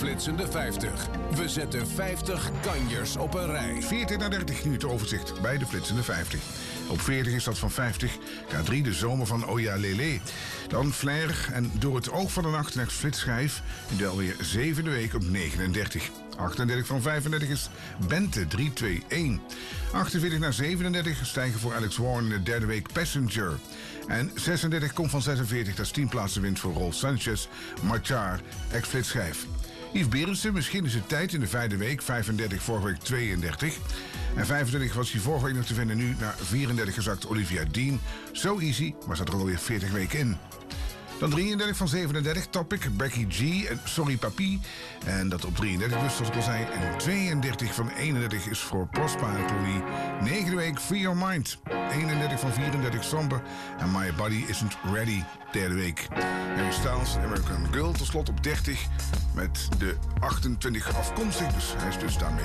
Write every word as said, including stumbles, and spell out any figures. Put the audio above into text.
flitsende vijftig. We zetten vijftig kanjers op een rij. veertien naar dertig nu het overzicht bij de flitsende vijftig. Op veertig is dat van vijftig. K drie, de zomer van Oya Lele. Dan Flair en Door het oog van de nacht next flitsschijf. In de alweer zevende week op negenendertig. achtendertig van vijfendertig is Bente drie twee een. achtenveertig naar zevenendertig stijgen voor Alex Warren in de derde week Passenger. En zesendertig komt van zesenveertig, dat is tien plaatsen winst voor Rolf Sanchez, Machar, ex-flitsschijf. Yves Berendsen, misschien is het tijd in de vijfde week, vijfendertig, vorige week tweeëndertig. En vijfentwintig was hij vorige week nog te vinden, nu naar vierendertig gezakt Olivia Dean. So easy, maar staat er alweer veertig weken in. Dan drieëndertig van zevenendertig, Topic, Becky G en Sorry Papi. En dat op drieëndertig dus, zoals ik al zei. En tweeëndertig van eenendertig is voor Prospa en Chloe. Negende week, Free Your Mind. eenendertig van vierendertig, Somber. En My Body Isn't Ready, derde week. Harry Styles, American Girl, tot slot op dertig. Met de achtentwintig afkomstig, dus hij is dus daarmee